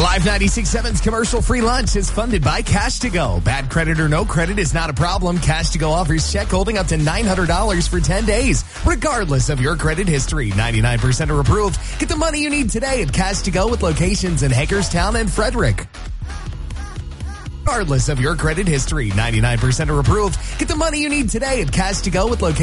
Live 96.7's commercial-free lunch is funded by Cash to Go. Bad credit or no credit is not a problem. Cash to Go offers check holding up to $900 for 10 days, regardless of your credit history. 99% are approved. Get the money you need today at Cash to Go with locations in Hagerstown and Frederick. Regardless of your credit history, 99% are approved. Get the money you need today at Cash to Go with locations